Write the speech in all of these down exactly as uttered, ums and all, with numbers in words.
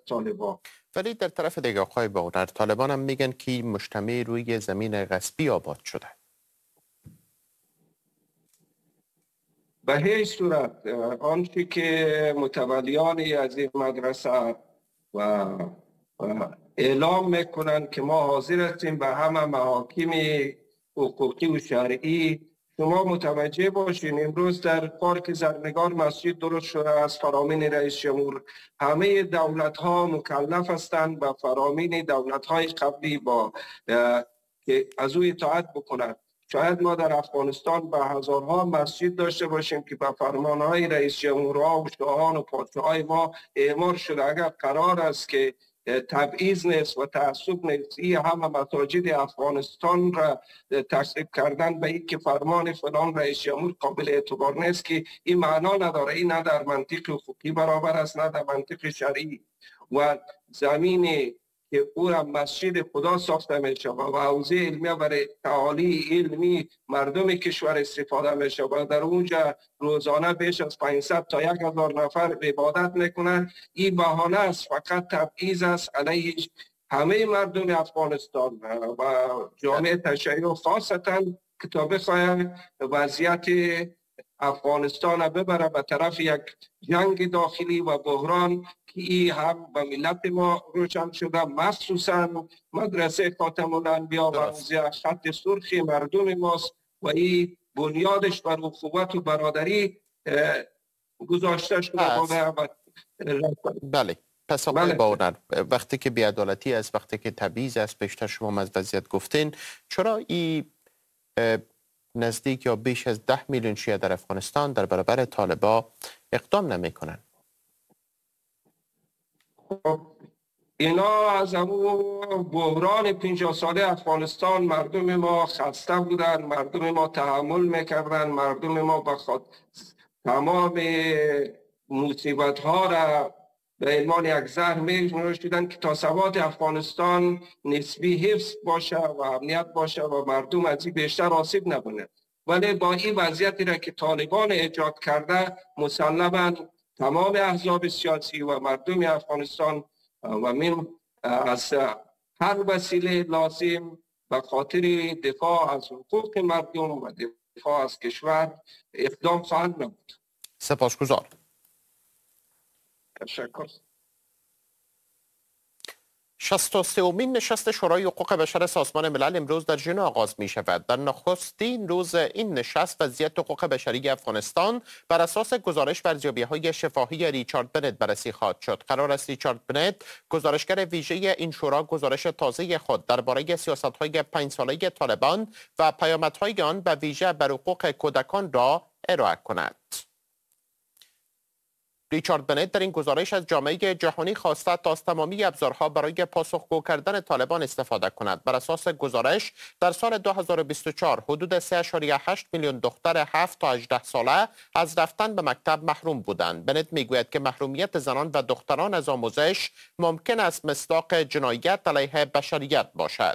طالبان. ولی در طرف دیگه آقای باقر، طالبان هم میگن که مجتمع روی زمین غصبی آباد شده. به هیچ صورت آنچه که متولیان از این مدرسه و, و اعلام میکنند که ما حاضر هستیم به همه محاکم حقوقی و شرعی. شما متوجه باشین امروز در پارک زرنگار مسجد درست شده از فرامین رئیس جمهور. همه دولت ها مکلف هستند به فرامین دولت های قبلی با که از او اطاعت بکنند. شاید ما در افغانستان به هزارها مسجد داشته باشیم که به فرمانهای رئیس جمهورها و شاهان و پادشاهای ما اعمار شده. اگر قرار است که تبعیض نیست و تعصب نیست، این همه مساجد افغانستان را تصریح کردن به این که فرمان فلان رئیس جمهور قابل اعتبار نیست، که این معنا نداره. این نه در منطق حقوقی برابر است نه در منطق شرعی. و زمین که او را مسجد خدا ساخته می شود و حوزه علمیه برای تعالی علمی مردم کشور استفاده می شود، در اونجا روزانه بیش از پانصد تا یک هزار نفر عبادت میکنند. این بهانه است، فقط تبعیض است علیه همه مردم افغانستان و جامعه تشیع، خاصتا که تا بخواهد وضعیت افغانستان ببره به طرف یک جنگ داخلی و بحران که این هم به ملت ما روشن شده، مخصوصا مدرسه خاتم الانبیا و حوزه خط سرخ مردم ماست و این بنیادش بر اخوت و برادری گذاشته شده. بله. پس آقای باقر، وقتی که بی‌عدالتی است، وقتی که تبعیض است، بیشتر شما از وضعیت گفتین، چرا این نزدیک یا بیش از ده میلیون شیعه در افغانستان در برابر طالبان اقدام نمی کنن؟ اینا از همون بحران پنجاه ساله افغانستان مردم ما خسته بودن، مردم ما تحمل میکردن، مردم ما بخاطر تمام مصیبت ها را به عنوان یک زهر می‌نوشیدن که تا ثبات افغانستان نسبی حفظ باشه و امنیت باشه و مردم از این بیشتر آسیب نبینه. ولی با این وضعیتی را که طالبان ایجاد کرده، مسلماً تمام احزاب سیاسی و مردم افغانستان و من از هر وسیله لازم به خاطر دفاع از حقوق مردم و دفاع از کشور اقدام خواهند نمود. سپاسگزار. تشکر. شصت و سومین نشست شورای حقوق بشر سازمان ملل امروز در ژنو آغاز می شود. در نخستین روز این نشست وضعیت حقوق بشری افغانستان بر اساس گزارش ارزیابی‌های شفاهی ریچارد بنت بررسی خواهد شد. قرار است ریچارد بنت، گزارشگر ویژه این شورا، گزارش تازه خود درباره سیاست‌های پنج ساله طالبان و پیامدهای آن به ویژه بر حقوق کودکان را ارائه کند. ریچارد بنت در این گزارش از جامعه جهانی خواسته تا از تمامی ابزارها برای پاسخگو کردن طالبان استفاده کند. بر اساس گزارش در سال دو هزار و بیست و چهار حدود سه ممیز هشت میلیون دختر هفت تا هجده ساله از رفتن به مکتب محروم بودند. بنت میگوید که محرومیت زنان و دختران از آموزش ممکن است مصداق جنایت علیه بشریت باشد.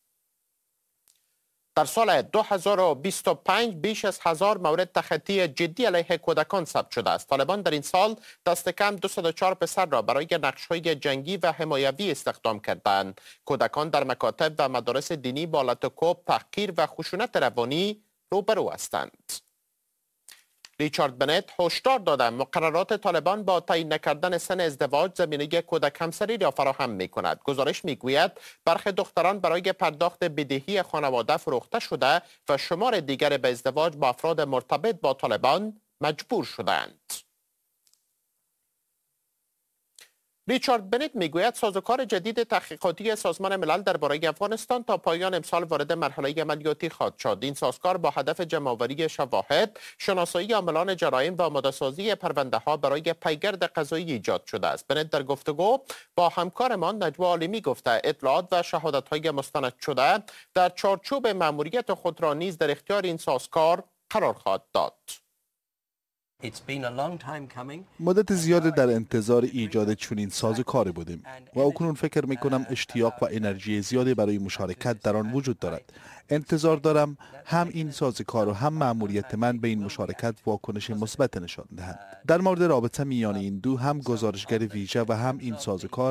در سال دو هزار و بیست و پنج بیش از هزار مورد تخطی جدی علیه کودکان ثبت شده است. طالبان در این سال دست کم دویست و چهار پسر را برای نقش‌های جنگی و حمایوی استخدام کردند. کودکان در مکاتب و مدارس دینی با لطوکوب، تحقیر و خشونت روانی روبرو هستند. ریچارد بنت هشدار داده مقررات طالبان با تعیین نکردن سن ازدواج زمینه کودک همسری را فراهم می کند. گزارش می گوید برخی دختران برای پرداخت بدهی خانواده فروخته شده و شمار دیگر به ازدواج با افراد مرتبط با طالبان مجبور شدند. ریچارد بنت میگوید سازوکار جدید تحقیقاتی سازمان ملل درباره افغانستان تا پایان امسال وارد مرحله عملیاتی خواهد شد. این سازوکار با هدف جمع‌آوری شواهد، شناسایی عاملان جرایم و آماده‌سازی پرونده‌ها برای پیگرد قضایی ایجاد شده است. بنت در گفتگو با همکارمان نجوا عالمی گفته اطلاعات و شهادت‌های مستند شده در چارچوب مأموریت خود را نیز در اختیار این سازوکار قرار خواهد داد. مدت زیاد در انتظار ایجاد چنین سازوکاری بودیم و اکنون فکر می کنم اشتیاق و انرژی زیادی برای مشارکت در آن وجود دارد. انتظار دارم هم این سازوکار و هم مأموریت من به این مشارکت واکنش مثبت نشان دهند. در مورد رابطه میان این دو، هم گزارشگر ویژه و هم این سازوکار